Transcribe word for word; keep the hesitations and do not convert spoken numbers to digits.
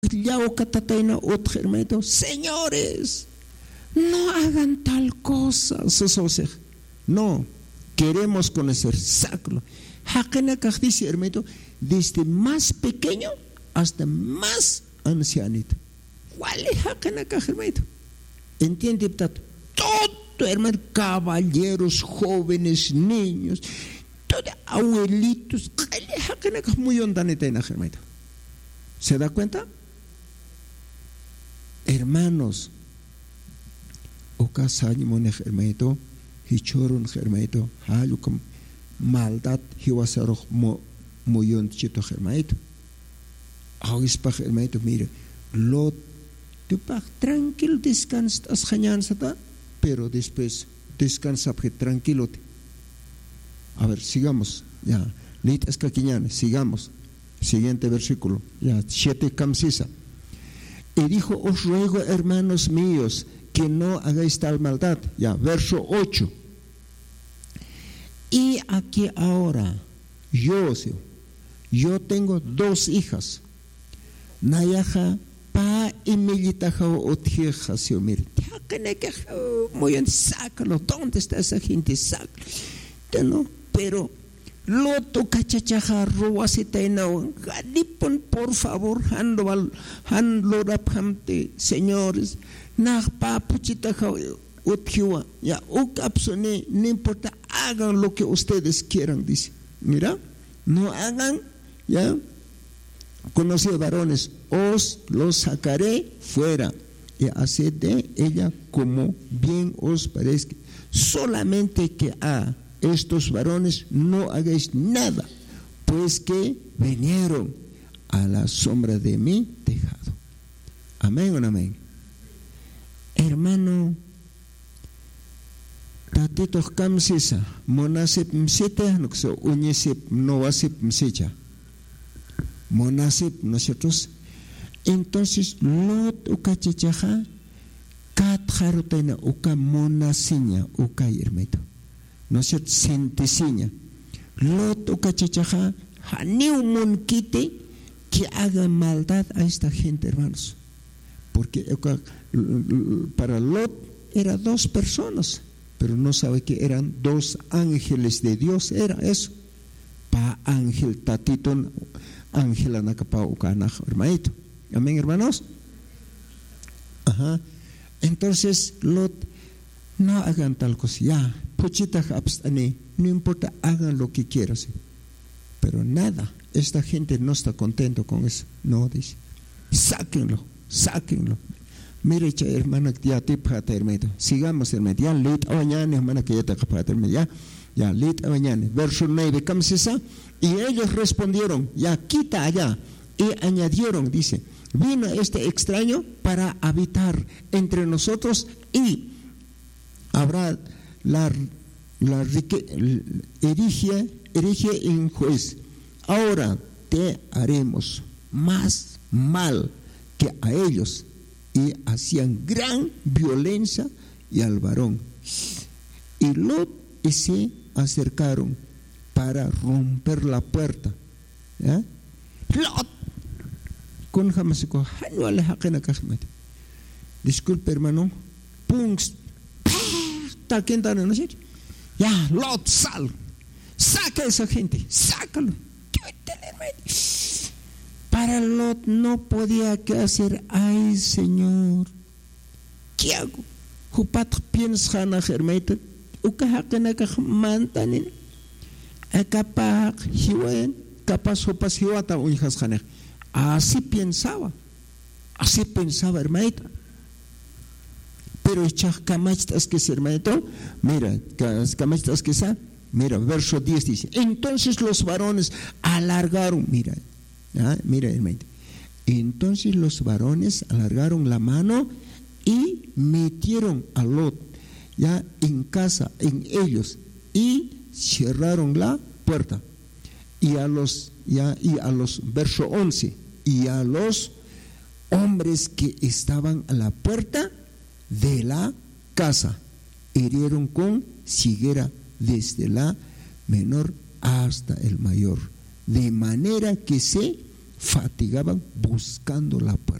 señores, no hagan tal cosa. No, queremos conocer, sácalo. Dice, hermano, desde más pequeño hasta más ancianito. ¿Cuál es hermano? ¿Entiende? Todo, hermano, caballeros, jóvenes, niños, todo, abuelitos, muy ondanita, hermano. ¿Se da cuenta? Hermanos, ocasañimonej hermano, hichorun hermano, halukam maldad hiwasaroj moyon chito hermano. Awispaj hermano, mire, Lot, tu pag tranquilo descansa as jañansata, pero después descansa tranquilo. A ver, sigamos, ya, lit escaquiñane, sigamos. Siguiente versículo, ya, siete camsisa. Y dijo, os ruego, hermanos míos, que no hagáis tal maldad. Ya, verso ocho. Y aquí ahora, yo, yo tengo dos hijas. Nayaja, pa y militaja otjeja, se mire. Muy bien, sácalo. ¿Dónde está esa gente? Sácalo. Pero, Loto cachachaja ruasitaina gadipon por favor hando hando raphamte señores na papuchitaja uthiwa ya ukapsone no importa, hagan lo que ustedes quieran, dice. Mira, no hagan, ya, conocidos varones, os los sacaré fuera y haced de ella como bien os parezca, solamente que a estos varones no hagáis nada, pues que vinieron a la sombra de mi tejado. Amén o no amén. Hermano, tatitos kamsisa, monasip msita, no que uñesip no wasip msicha, monasip nosotros. Entonces, Lot ukachichaja, kat jarutaina uka monasiña uka hermeto. ¿No es cierto? Sentesiña. Lot ukachichaja, haniu monquite que haga maldad a esta gente, hermanos. Porque para Lot eran dos personas, pero no sabe que eran dos ángeles de Dios, era eso. Pa ángel tatito, ángel anacapa ukanaj, hermanito. Amén, hermanos. Ajá. Entonces, Lot, no hagan tal cosa, ya. No importa, hagan lo que quieran, pero nada, esta gente no está contento con eso, no, dice, sáquenlo, sáquenlo. Mire, hermana, ya te pata, hermano, sigamos, hermano, ya lit a mañana, hermana, que ya te pata, hermano, ya, ya lit a mañana, verso nueve, ¿cómo se sabe? Y ellos respondieron, ya quita allá, y añadieron, dice, vino este extraño para habitar entre nosotros y habrá la, la erige, erige en juez. Ahora te haremos más mal que a ellos. Y hacían gran violencia y al varón. Y Lot y se acercaron para romper la puerta. ¿Ya? Lot con jamás disculpe, hermano. Punks. Ya, Lot, sal, saca a esa gente, sácalo. Para Lot no podía que hacer, ay Señor, ¿qué hago? Jupat piensa na hermeta, ukahakana ka mantanin, akapak hiwen, capaz jupas hiwata unjas janek. Así pensaba, así pensaba, hermeta. Pero kamachtas que se hermanito, mira, kamachtas que sa, mira, verso diez dice, entonces los varones alargaron, mira, ¿ah? Mira, hermanito, entonces los varones alargaron la mano y metieron a Lot ya en casa, en ellos, y cerraron la puerta. Y a los, ya, y a los, verso once, y a los hombres que estaban a la puerta de la casa hirieron con ceguera desde la menor hasta el mayor, de manera que se fatigaban buscando la puerta.